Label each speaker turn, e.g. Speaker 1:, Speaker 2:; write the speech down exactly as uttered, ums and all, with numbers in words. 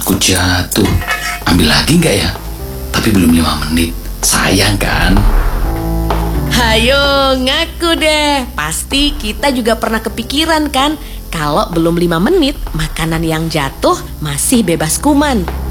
Speaker 1: Aku jatuh. Ambil lagi nggak ya? Tapi belum lima menit. Sayang kan?
Speaker 2: Hayo ngaku deh. Pasti kita juga pernah kepikiran kan, kalau belum lima menit makanan yang jatuh masih bebas kuman.